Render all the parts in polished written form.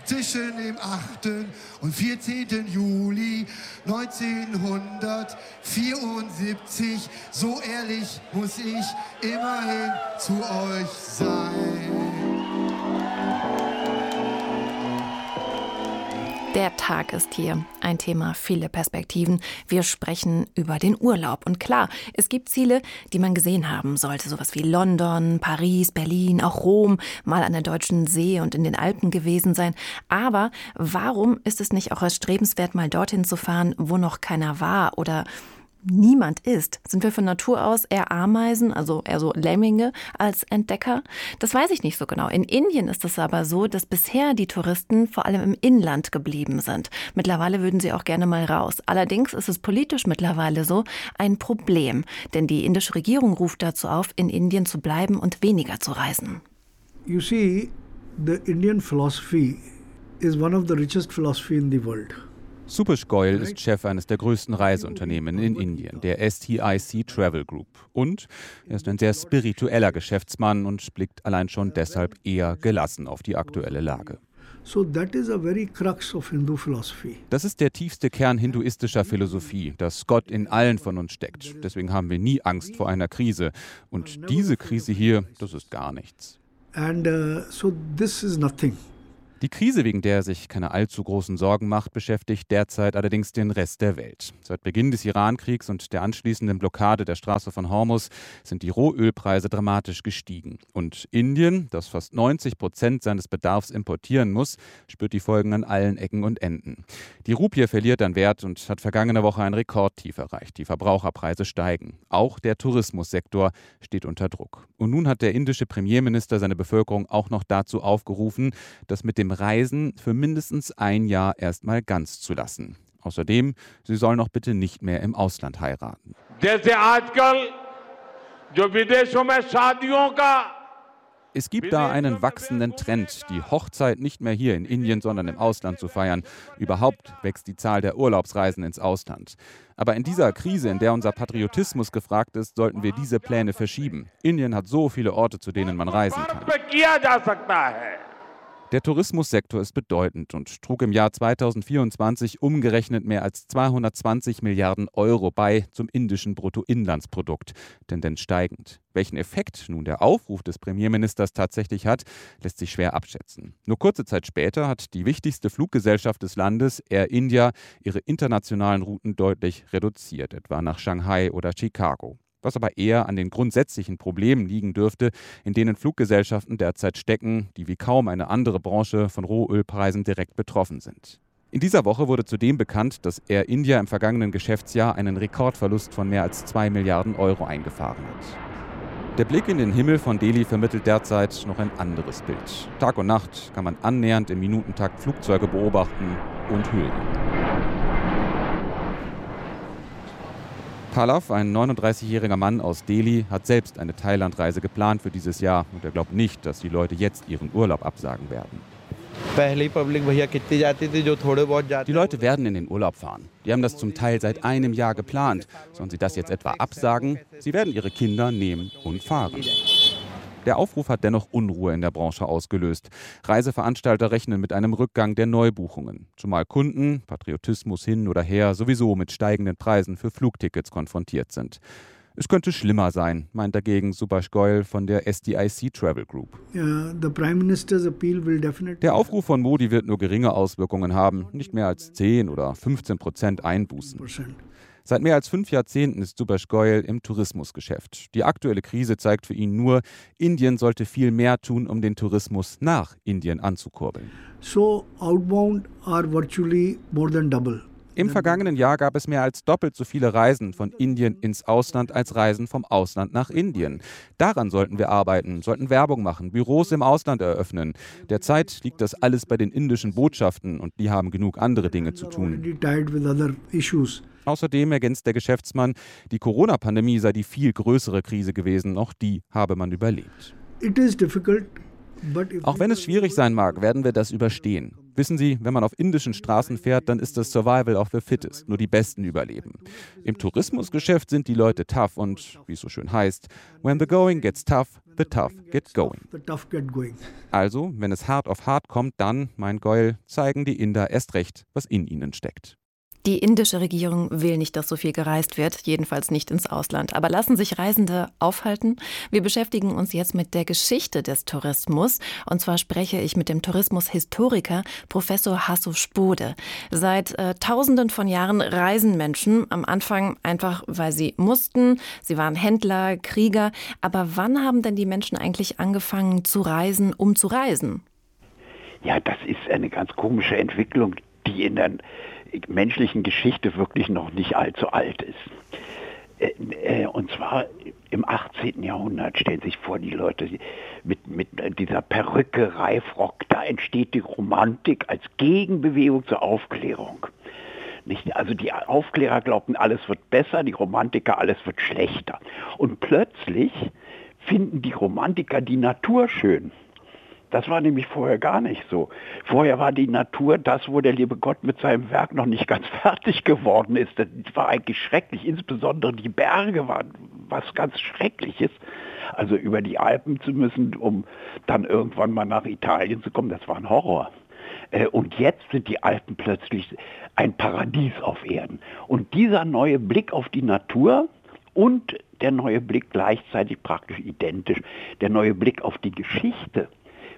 zwischen dem 8. und 14. Juli 1974. So ehrlich muss ich immerhin zu euch sein. Der Tag ist hier. Ein Thema, viele Perspektiven. Wir sprechen über den Urlaub. Und klar, es gibt Ziele, die man gesehen haben sollte. Sowas wie London, Paris, Berlin, auch Rom, mal an der Deutschen See und in den Alpen gewesen sein. Aber warum ist es nicht auch erstrebenswert, mal dorthin zu fahren, wo noch keiner war oder niemand ist? Sind wir von Natur aus eher Ameisen, also eher so Lemminge als Entdecker? Das weiß ich nicht so genau. In Indien ist es aber so, dass bisher die Touristen vor allem im Inland geblieben sind. Mittlerweile würden sie auch gerne mal raus. Allerdings ist es politisch mittlerweile so ein Problem. Denn die indische Regierung ruft dazu auf, in Indien zu bleiben und weniger zu reisen. You see, the Indian philosophy is one of the richest philosophy in the world. Subhash Goyal ist Chef eines der größten Reiseunternehmen in Indien, der STIC Travel Group. Und er ist ein sehr spiritueller Geschäftsmann und blickt allein schon deshalb eher gelassen auf die aktuelle Lage. Das ist der tiefste Kern hinduistischer Philosophie, dass Gott in allen von uns steckt. Deswegen haben wir nie Angst vor einer Krise. Und diese Krise hier, das ist gar nichts. So this is nothing. Die Krise, wegen der er sich keine allzu großen Sorgen macht, beschäftigt derzeit allerdings den Rest der Welt. Seit Beginn des Iran-Kriegs und der anschließenden Blockade der Straße von Hormuz sind die Rohölpreise dramatisch gestiegen. Und Indien, das fast 90% seines Bedarfs importieren muss, spürt die Folgen an allen Ecken und Enden. Die Rupie verliert an Wert und hat vergangene Woche ein Rekordtief erreicht. Die Verbraucherpreise steigen. Auch der Tourismussektor steht unter Druck. Und nun hat der indische Premierminister seine Bevölkerung auch noch dazu aufgerufen, das mit dem Reisen für mindestens ein Jahr erstmal ganz zu lassen. Außerdem, sie sollen noch bitte nicht mehr im Ausland heiraten. Es gibt da einen wachsenden Trend, die Hochzeit nicht mehr hier in Indien, sondern im Ausland zu feiern. Überhaupt wächst die Zahl der Urlaubsreisen ins Ausland. Aber in dieser Krise, in der unser Patriotismus gefragt ist, sollten wir diese Pläne verschieben. Indien hat so viele Orte, zu denen man reisen kann. Der Tourismussektor ist bedeutend und trug im Jahr 2024 umgerechnet mehr als 220 Milliarden Euro bei zum indischen Bruttoinlandsprodukt, Tendenz steigend. Welchen Effekt nun der Aufruf des Premierministers tatsächlich hat, lässt sich schwer abschätzen. Nur kurze Zeit später hat die wichtigste Fluggesellschaft des Landes, Air India, ihre internationalen Routen deutlich reduziert, etwa nach Shanghai oder Chicago. Was aber eher an den grundsätzlichen Problemen liegen dürfte, in denen Fluggesellschaften derzeit stecken, die wie kaum eine andere Branche von Rohölpreisen direkt betroffen sind. In dieser Woche wurde zudem bekannt, dass Air India im vergangenen Geschäftsjahr einen Rekordverlust von mehr als 2 Milliarden Euro eingefahren hat. Der Blick in den Himmel von Delhi vermittelt derzeit noch ein anderes Bild. Tag und Nacht kann man annähernd im Minutentakt Flugzeuge beobachten und hören. Pallav, ein 39-jähriger Mann aus Delhi, hat selbst eine Thailandreise geplant für dieses Jahr und er glaubt nicht, dass die Leute jetzt ihren Urlaub absagen werden. Die Leute werden in den Urlaub fahren. Die haben das zum Teil seit einem Jahr geplant. Sollen sie das jetzt etwa absagen? Sie werden ihre Kinder nehmen und fahren. Der Aufruf hat dennoch Unruhe in der Branche ausgelöst. Reiseveranstalter rechnen mit einem Rückgang der Neubuchungen. Zumal Kunden, Patriotismus hin oder her, sowieso mit steigenden Preisen für Flugtickets konfrontiert sind. Es könnte schlimmer sein, meint dagegen Subhash Goyal von der STIC Travel Group. Der Aufruf von Modi wird nur geringe Auswirkungen haben, nicht mehr als 10 oder 15% Einbußen. Seit mehr als 5 Jahrzehnten ist Subhash Goyal im Tourismusgeschäft. Die aktuelle Krise zeigt für ihn nur, Indien sollte viel mehr tun, um den Tourismus nach Indien anzukurbeln. So outbound are virtually more than double. Im vergangenen Jahr gab es mehr als doppelt so viele Reisen von Indien ins Ausland als Reisen vom Ausland nach Indien. Daran sollten wir arbeiten, sollten Werbung machen, Büros im Ausland eröffnen. Derzeit liegt das alles bei den indischen Botschaften und die haben genug andere Dinge zu tun. Außerdem ergänzt der Geschäftsmann, die Corona-Pandemie sei die viel größere Krise gewesen, auch die habe man überlebt. Auch wenn es schwierig sein mag, werden wir das überstehen. Wissen Sie, wenn man auf indischen Straßen fährt, dann ist das Survival of the Fittest. Nur die Besten überleben. Im Tourismusgeschäft sind die Leute tough und, wie es so schön heißt, when the going gets tough, the tough get going. Also, wenn es hart auf hart kommt, dann, mein Goil, zeigen die Inder erst recht, was in ihnen steckt. Die indische Regierung will nicht, dass so viel gereist wird, jedenfalls nicht ins Ausland. Aber lassen sich Reisende aufhalten? Wir beschäftigen uns jetzt mit der Geschichte des Tourismus. Und zwar spreche ich mit dem Tourismushistoriker Professor Hasso Spode. Seit Tausenden von Jahren reisen Menschen, am Anfang einfach, weil sie mussten. Sie waren Händler, Krieger. Aber wann haben denn die Menschen eigentlich angefangen zu reisen, um zu reisen? Ja, das ist eine ganz komische Entwicklung, die in der menschlichen Geschichte wirklich noch nicht allzu alt ist. Und zwar im 18. Jahrhundert, stellen Sie sich vor, die Leute mit dieser Perücke, Reifrock, da entsteht die Romantik als Gegenbewegung zur Aufklärung. Nicht? Also die Aufklärer glaubten, alles wird besser, die Romantiker, alles wird schlechter. Und plötzlich finden die Romantiker die Natur schön. Das war nämlich vorher gar nicht so. Vorher war die Natur das, wo der liebe Gott mit seinem Werk noch nicht ganz fertig geworden ist. Das war eigentlich schrecklich. Insbesondere die Berge waren was ganz Schreckliches. Also über die Alpen zu müssen, um dann irgendwann mal nach Italien zu kommen, das war ein Horror. Und jetzt sind die Alpen plötzlich ein Paradies auf Erden. Und dieser neue Blick auf die Natur und der neue Blick gleichzeitig praktisch identisch, der neue Blick auf die Geschichte,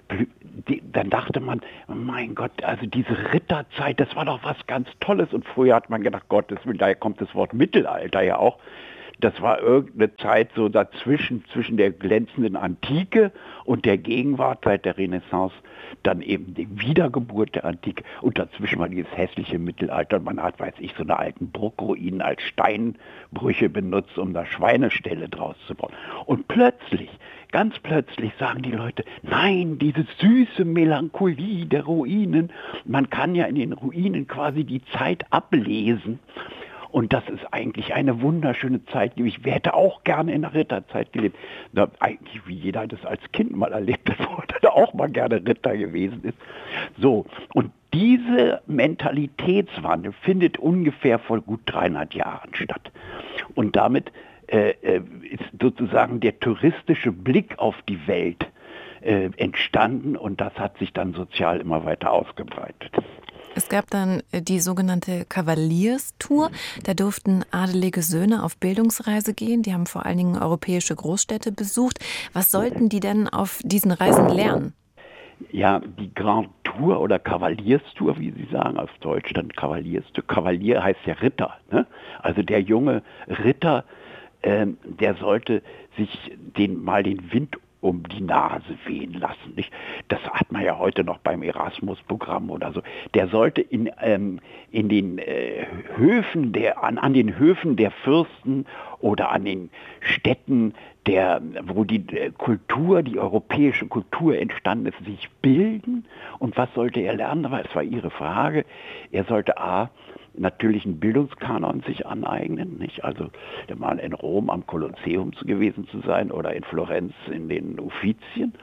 dann dachte man, mein Gott, also diese Ritterzeit, das war doch was ganz Tolles. Und früher hat man gedacht, Gottes Willen, daher kommt das Wort Mittelalter ja auch. Das war irgendeine Zeit so dazwischen, zwischen der glänzenden Antike und der Gegenwart seit der Renaissance, dann eben die Wiedergeburt der Antike und dazwischen war dieses hässliche Mittelalter. Und man hat, weiß ich, so eine alten Bruchruinen als Steinbrüche benutzt, um da Schweineställe draus zu bauen. Und plötzlich, ganz plötzlich sagen die Leute, nein, diese süße Melancholie der Ruinen, man kann ja in den Ruinen quasi die Zeit ablesen. Und das ist eigentlich eine wunderschöne Zeit. Ich hätte auch gerne in der Ritterzeit gelebt. Na, eigentlich, wie jeder das als Kind mal erlebt hat, wo er da auch mal gerne Ritter gewesen ist. So, und diese Mentalitätswandel findet ungefähr vor gut 300 Jahren statt. Und damit ist sozusagen der touristische Blick auf die Welt entstanden und das hat sich dann sozial immer weiter ausgebreitet. Es gab dann die sogenannte Kavalierstour. Da durften adelige Söhne auf Bildungsreise gehen. Die haben vor allen Dingen europäische Großstädte besucht. Was sollten die denn auf diesen Reisen lernen? Ja, die Grand Tour oder Kavalierstour, wie Sie sagen, auf Deutsch dann Kavalierstour. Kavalier heißt ja Ritter, ne? Also der junge Ritter, der sollte sich den Wind um die Nase wehen lassen. Nicht? Das hat man ja heute noch beim Erasmus-Programm oder so. Der sollte in den Höfen an den Höfen der Fürsten oder an den Städten, wo die Kultur, die europäische Kultur entstanden ist, sich bilden. Und was sollte er lernen? Aber es war Ihre Frage. Er sollte natürlich einen Bildungskanon sich aneignen, nicht? Also mal in Rom am Kolosseum gewesen zu sein oder in Florenz in den Uffizien.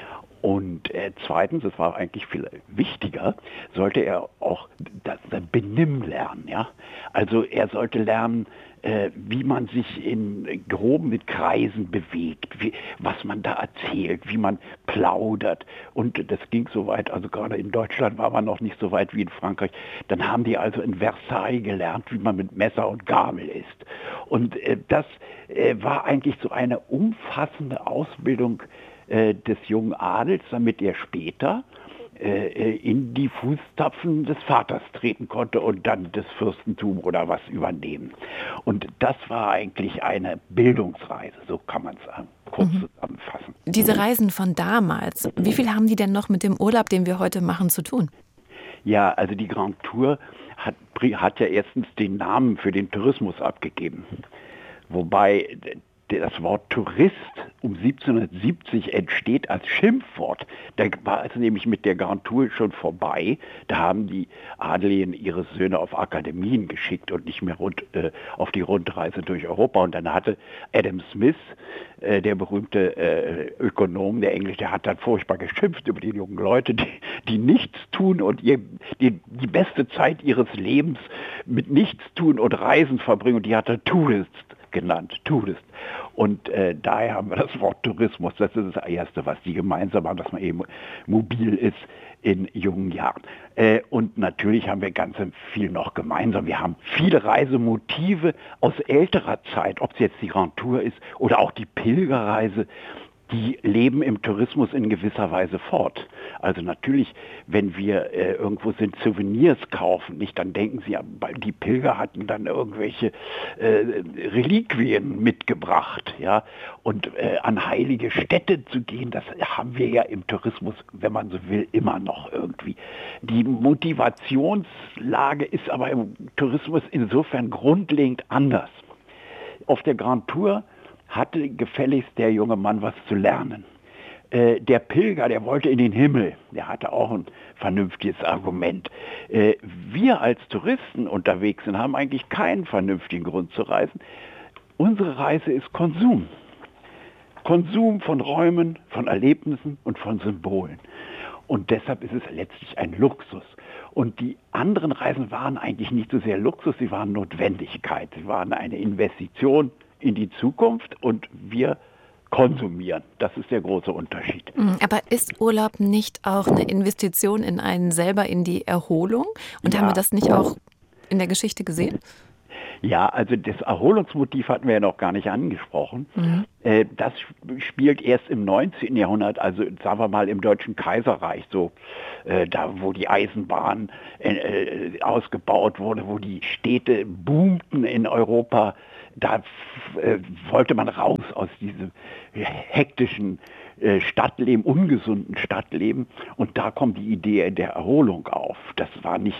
Und zweitens, das war eigentlich viel wichtiger, sollte er auch das Benimm lernen. Ja? Also er sollte lernen, wie man sich in groben Kreisen bewegt, was man da erzählt, wie man plaudert. Und das ging so weit, also gerade in Deutschland war man noch nicht so weit wie in Frankreich. Dann haben die also in Versailles gelernt, wie man mit Messer und Gabel isst. Und das war eigentlich so eine umfassende Ausbildung des jungen Adels, damit er später in die Fußstapfen des Vaters treten konnte und dann das Fürstentum oder was übernehmen. Und das war eigentlich eine Bildungsreise, so kann man es kurz zusammenfassen. Diese Reisen von damals, wie viel haben die denn noch mit dem Urlaub, den wir heute machen, zu tun? Ja, also die Grand Tour hat ja erstens den Namen für den Tourismus abgegeben. Wobei das Wort Tourist um 1770 entsteht als Schimpfwort. Da war es nämlich mit der Grand Tour schon vorbei. Da haben die Adeligen ihre Söhne auf Akademien geschickt und nicht mehr auf die Rundreise durch Europa. Und dann hatte Adam Smith, der berühmte Ökonom, der Englisch, der hat dann furchtbar geschimpft über die jungen Leute, die nichts tun und die beste Zeit ihres Lebens mit nichts tun und Reisen verbringen. Und die hat er Tourist genannt, Tourist. Und daher haben wir das Wort Tourismus. Das ist das Erste, was die gemeinsam haben, dass man eben mobil ist in jungen Jahren. Und natürlich haben wir ganz viel noch gemeinsam. Wir haben viele Reisemotive aus älterer Zeit, ob es jetzt die Grand Tour ist oder auch die Pilgerreise. Die leben im Tourismus in gewisser Weise fort. Also natürlich, wenn wir irgendwo sind, Souvenirs kaufen, nicht, dann denken Sie, ja, die Pilger hatten dann irgendwelche Reliquien mitgebracht, ja, und an heilige Städte zu gehen, das haben wir ja im Tourismus, wenn man so will, immer noch irgendwie. Die Motivationslage ist aber im Tourismus insofern grundlegend anders. Auf der Grand Tour hatte gefälligst der junge Mann was zu lernen. Der Pilger, der wollte in den Himmel, der hatte auch ein vernünftiges Argument. Wir als Touristen unterwegs sind, haben eigentlich keinen vernünftigen Grund zu reisen. Unsere Reise ist Konsum. Konsum von Räumen, von Erlebnissen und von Symbolen. Und deshalb ist es letztlich ein Luxus. Und die anderen Reisen waren eigentlich nicht so sehr Luxus, sie waren Notwendigkeit. Sie waren eine Investition in die Zukunft und wir konsumieren. Das ist der große Unterschied. Aber ist Urlaub nicht auch eine Investition in einen selber, in die Erholung? Und haben wir das nicht auch in der Geschichte gesehen? Ja, also das Erholungsmotiv hatten wir ja noch gar nicht angesprochen. Das spielt erst im 19. Jahrhundert, also sagen wir mal im Deutschen Kaiserreich, so da wo die Eisenbahn ausgebaut wurde, wo die Städte boomten in Europa. Da wollte man raus aus diesem hektischen Stadtleben, ungesunden Stadtleben. Und da kommt die Idee der Erholung auf. Das war nicht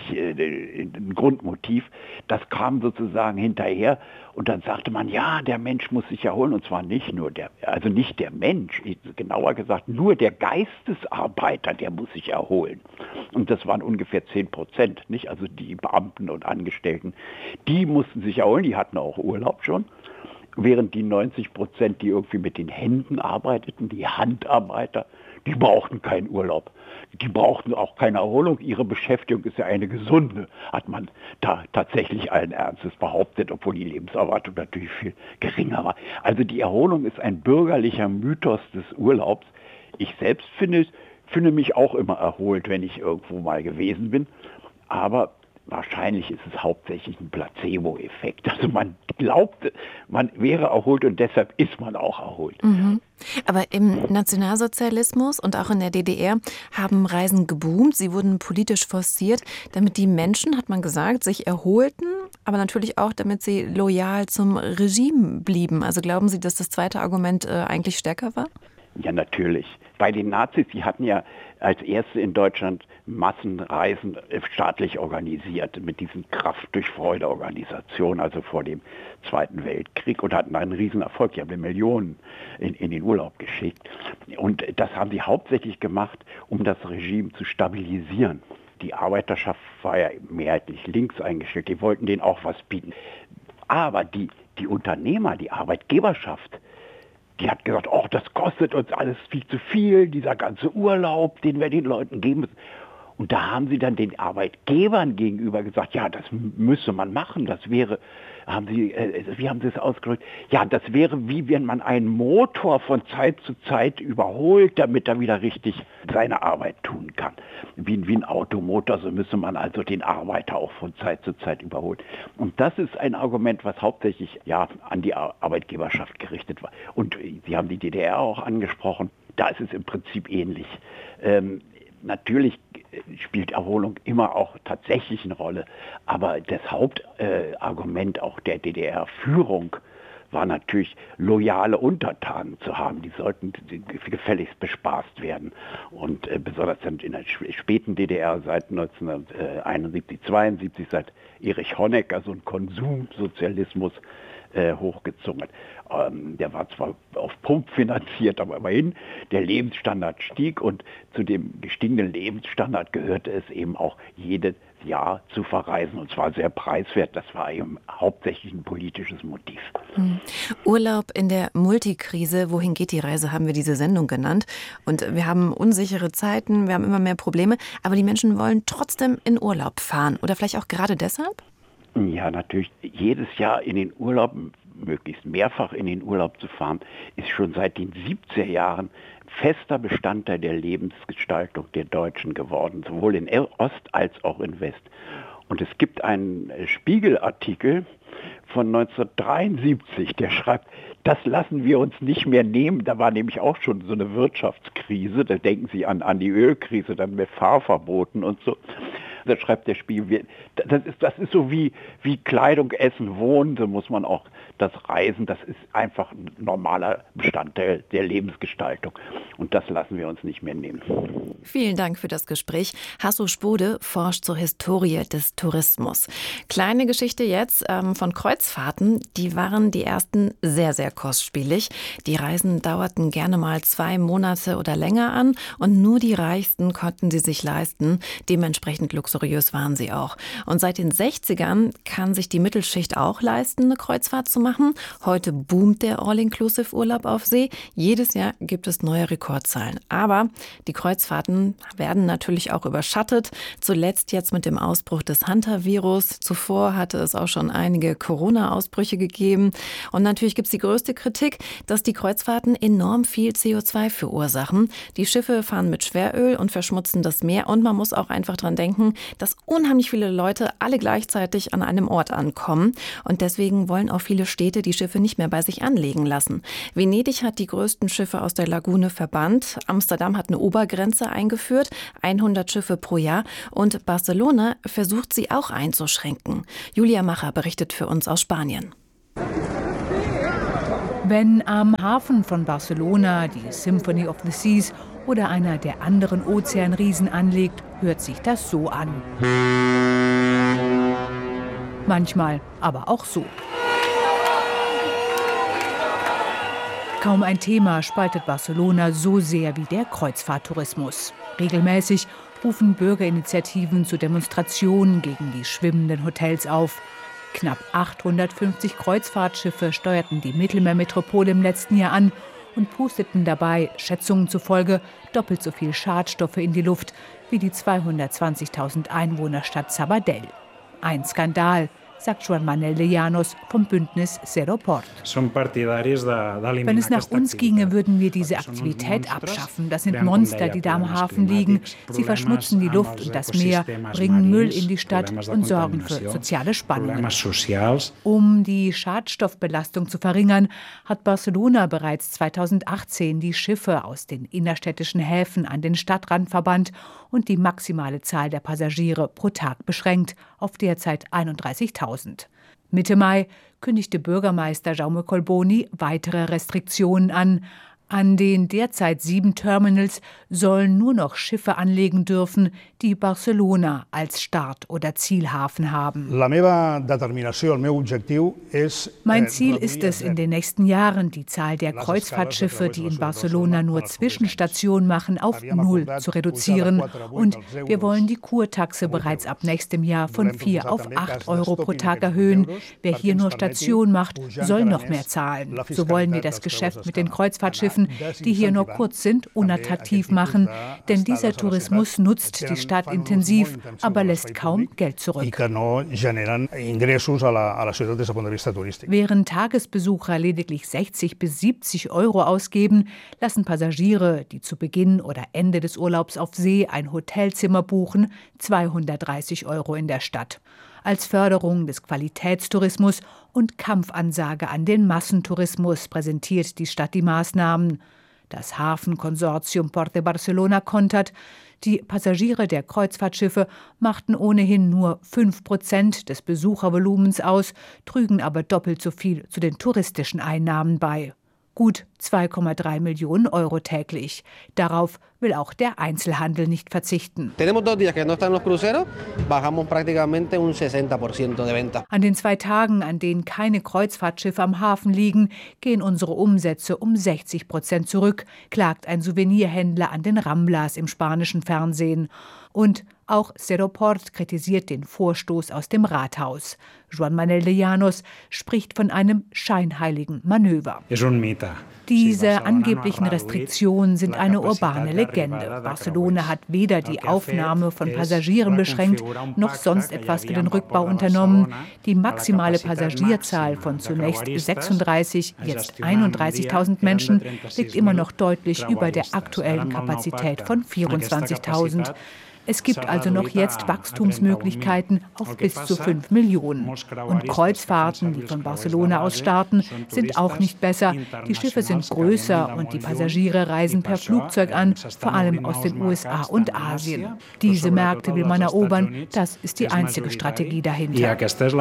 ein Grundmotiv. Das kam sozusagen hinterher. Und dann sagte man, ja, der Mensch muss sich erholen. Und zwar nicht nur nicht der Mensch, genauer gesagt, nur der Geistesarbeiter, der muss sich erholen. Und das waren ungefähr 10%, nicht? Also die Beamten und Angestellten, die mussten sich erholen, die hatten auch Urlaub schon. Während die 90%, die irgendwie mit den Händen arbeiteten, die Handarbeiter, die brauchten keinen Urlaub. Die brauchten auch keine Erholung. Ihre Beschäftigung ist ja eine gesunde, hat man da tatsächlich allen Ernstes behauptet, obwohl die Lebenserwartung natürlich viel geringer war. Also die Erholung ist ein bürgerlicher Mythos des Urlaubs. Ich selbst finde mich auch immer erholt, wenn ich irgendwo mal gewesen bin. Aber wahrscheinlich ist es hauptsächlich ein Placebo-Effekt. Also man glaubte, man wäre erholt und deshalb ist man auch erholt. Aber im Nationalsozialismus und auch in der DDR haben Reisen geboomt. Sie wurden politisch forciert, damit die Menschen, hat man gesagt, sich erholten, aber natürlich auch, damit sie loyal zum Regime blieben. Also glauben Sie, dass das zweite Argument eigentlich stärker war? Ja, natürlich. Bei den Nazis, die hatten ja als erste in Deutschland Massenreisen staatlich organisiert mit diesen Kraft-durch-Freude-Organisationen, also vor dem Zweiten Weltkrieg, und hatten einen Riesenerfolg. Die haben Millionen in den Urlaub geschickt. Und das haben sie hauptsächlich gemacht, um das Regime zu stabilisieren. Die Arbeiterschaft war ja mehrheitlich links eingestellt, die wollten denen auch was bieten. Aber die Unternehmer, die Arbeitgeberschaft, die hat gesagt, oh, das kostet uns alles viel zu viel, dieser ganze Urlaub, den wir den Leuten geben müssen. Und da haben sie dann den Arbeitgebern gegenüber gesagt, ja, das müsse man machen, das wäre, wie haben sie es ausgedrückt? Ja, das wäre wie wenn man einen Motor von Zeit zu Zeit überholt, damit er wieder richtig seine Arbeit tun kann. Wie ein Automotor, so müsse man also den Arbeiter auch von Zeit zu Zeit überholen. Und das ist ein Argument, was hauptsächlich an die Arbeitgeberschaft gerichtet war. Und Sie haben die DDR auch angesprochen, da ist es im Prinzip ähnlich. Natürlich spielt Erholung immer auch tatsächlich eine Rolle, aber das Hauptargument auch der DDR-Führung war natürlich, loyale Untertanen zu haben. Die sollten gefälligst bespaßt werden. Und besonders in der späten DDR seit 1971, 72, seit Erich Honecker, so ein Konsumsozialismus hochgezogen. Der war zwar auf Pump finanziert, aber immerhin, der Lebensstandard stieg und zu dem gestiegenen Lebensstandard gehörte es eben auch jedes Jahr zu verreisen und zwar sehr preiswert. Das war eben hauptsächlich ein politisches Motiv. Urlaub in der Multikrise, wohin geht die Reise, haben wir diese Sendung genannt. Und wir haben unsichere Zeiten, wir haben immer mehr Probleme, aber die Menschen wollen trotzdem in Urlaub fahren oder vielleicht auch gerade deshalb? Ja, natürlich. Jedes Jahr in den Urlaub, möglichst mehrfach in den Urlaub zu fahren, ist schon seit den 70er Jahren fester Bestandteil der Lebensgestaltung der Deutschen geworden, sowohl in Ost als auch in West. Und es gibt einen Spiegelartikel von 1973, der schreibt, das lassen wir uns nicht mehr nehmen. Da war nämlich auch schon so eine Wirtschaftskrise, da denken Sie an die Ölkrise, dann mit Fahrverboten und so. Da schreibt der Spiegel, das ist so wie Kleidung, Essen, Wohnen, so muss man auch das Reisen, das ist einfach ein normaler Bestandteil der Lebensgestaltung. Und das lassen wir uns nicht mehr nehmen. Vielen Dank für das Gespräch. Hasso Spode forscht zur Historie des Tourismus. Kleine Geschichte jetzt von Kreuzfahrten. Die waren die ersten sehr, sehr kostspielig. Die Reisen dauerten gerne mal 2 Monate oder länger an und nur die Reichsten konnten sie sich leisten. Dementsprechend luxuriös waren sie auch. Und seit den 60ern kann sich die Mittelschicht auch leisten, eine Kreuzfahrt zu machen. Heute boomt der All-Inclusive-Urlaub auf See. Jedes Jahr gibt es neue Rekordzahlen. Aber die Kreuzfahrten werden natürlich auch überschattet. Zuletzt jetzt mit dem Ausbruch des Hantavirus. Zuvor hatte es auch schon einige Corona-Ausbrüche gegeben. Und natürlich gibt es die größte Kritik, dass die Kreuzfahrten enorm viel CO2 verursachen. Die Schiffe fahren mit Schweröl und verschmutzen das Meer. Und man muss auch einfach dran denken, dass unheimlich viele Leute alle gleichzeitig an einem Ort ankommen. Und deswegen wollen auch viele Städte die Schiffe nicht mehr bei sich anlegen lassen. Venedig hat die größten Schiffe aus der Lagune verbannt. Amsterdam hat eine Obergrenze eingeführt, 100 Schiffe pro Jahr. Und Barcelona versucht sie auch einzuschränken. Julia Macher berichtet für uns aus Spanien. Wenn am Hafen von Barcelona die Symphony of the Seas oder einer der anderen Ozeanriesen anlegt, hört sich das so an. Manchmal aber auch so. Kaum ein Thema spaltet Barcelona so sehr wie der Kreuzfahrttourismus. Regelmäßig rufen Bürgerinitiativen zu Demonstrationen gegen die schwimmenden Hotels auf. Knapp 850 Kreuzfahrtschiffe steuerten die Mittelmeermetropole im letzten Jahr an und pusteten dabei, Schätzungen zufolge, doppelt so viel Schadstoffe in die Luft wie die 220.000 Einwohnerstadt Sabadell. Ein Skandal, sagt Joan Manuel de Llanos vom Bündnis Zero Port. Wenn es nach uns ginge, würden wir diese Aktivität abschaffen. Das sind Monster, die da am Hafen liegen. Sie verschmutzen die Luft und das Meer, bringen Müll in die Stadt und sorgen für soziale Spannungen. Um die Schadstoffbelastung zu verringern, hat Barcelona bereits 2018 die Schiffe aus den innerstädtischen Häfen an den Stadtrand verbannt und die maximale Zahl der Passagiere pro Tag beschränkt auf derzeit 31.000. Mitte Mai kündigte Bürgermeister Jaume Colboni weitere Restriktionen an. An den derzeit 7 Terminals sollen nur noch Schiffe anlegen dürfen, die Barcelona als Start- oder Zielhafen haben. Mein Ziel ist es, in den nächsten Jahren die Zahl der Kreuzfahrtschiffe, die in Barcelona nur Zwischenstationen machen, auf 0 zu reduzieren. Und wir wollen die Kurtaxe bereits ab nächstem Jahr von 4 auf 8 Euro pro Tag erhöhen. Wer hier nur Station macht, soll noch mehr zahlen. So wollen wir das Geschäft mit den Kreuzfahrtschiffen, die hier nur kurz sind, unattraktiv machen. Denn dieser Tourismus nutzt die Stadt intensiv, aber lässt kaum Geld zurück. Während Tagesbesucher lediglich 60 bis 70 Euro ausgeben, lassen Passagiere, die zu Beginn oder Ende des Urlaubs auf See ein Hotelzimmer buchen, 230 Euro in der Stadt. Als Förderung des Qualitätstourismus und Kampfansage an den Massentourismus präsentiert die Stadt die Maßnahmen. Das Hafenkonsortium Port de Barcelona kontert, die Passagiere der Kreuzfahrtschiffe machten ohnehin nur 5% des Besuchervolumens aus, trügen aber doppelt so viel zu den touristischen Einnahmen bei. Gut 2,3 Millionen Euro täglich. Darauf will auch der Einzelhandel nicht verzichten. An den 2 Tagen, an denen keine Kreuzfahrtschiffe am Hafen liegen, gehen unsere Umsätze um 60% zurück, klagt ein Souvenirhändler an den Ramblas im spanischen Fernsehen. Und auch Seroport kritisiert den Vorstoß aus dem Rathaus. Joan Manuel de Llanos spricht von einem scheinheiligen Manöver. Diese angeblichen Restriktionen sind eine urbane Legende. Barcelona hat weder die Aufnahme von Passagieren beschränkt, noch sonst etwas für den Rückbau unternommen. Die maximale Passagierzahl von zunächst 36, jetzt 31.000 Menschen liegt immer noch deutlich über der aktuellen Kapazität von 24.000. Es gibt also noch jetzt Wachstumsmöglichkeiten auf bis zu 5 Millionen. Und Kreuzfahrten, die von Barcelona aus starten, sind auch nicht besser. Die Schiffe sind größer und die Passagiere reisen per Flugzeug an, vor allem aus den USA und Asien. Diese Märkte will man erobern, das ist die einzige Strategie dahinter.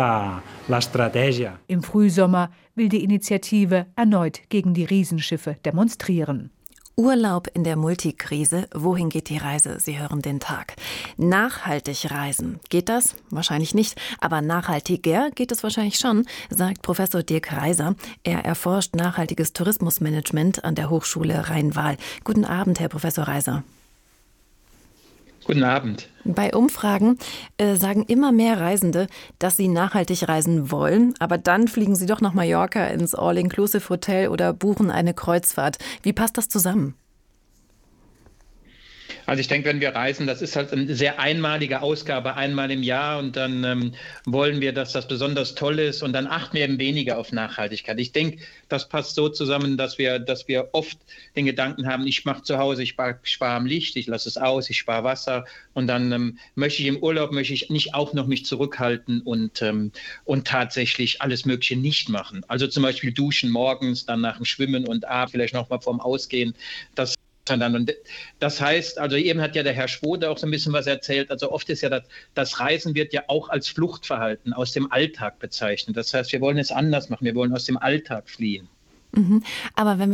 Im Frühsommer will die Initiative erneut gegen die Riesenschiffe demonstrieren. Urlaub in der Multikrise. Wohin geht die Reise? Sie hören den Tag. Nachhaltig reisen. Geht das? Wahrscheinlich nicht. Aber nachhaltiger geht es wahrscheinlich schon, sagt Professor Dirk Reiser. Er erforscht nachhaltiges Tourismusmanagement an der Hochschule Rhein-Waal. Guten Abend, Herr Professor Reiser. Guten Abend. Bei Umfragen sagen immer mehr Reisende, dass sie nachhaltig reisen wollen, aber dann fliegen sie doch nach Mallorca ins All-Inclusive-Hotel oder buchen eine Kreuzfahrt. Wie passt das zusammen? Also ich denke, wenn wir reisen, das ist halt eine sehr einmalige Ausgabe, einmal im Jahr und dann wollen wir, dass das besonders toll ist und dann achten wir eben weniger auf Nachhaltigkeit. Ich denke, das passt so zusammen, dass wir oft den Gedanken haben, ich mache zu Hause, ich spare am Licht, ich lasse es aus, ich spare Wasser und dann möchte ich im Urlaub nicht auch noch mich zurückhalten und tatsächlich alles Mögliche nicht machen. Also zum Beispiel duschen morgens, dann nach dem Schwimmen und abends vielleicht nochmal vorm Ausgehen, Und das heißt, also eben hat ja der Herr Schwode auch so ein bisschen was erzählt, also oft ist ja das Reisen wird ja auch als Fluchtverhalten aus dem Alltag bezeichnet. Das heißt, wir wollen es anders machen, wir wollen aus dem Alltag fliehen. Aber wenn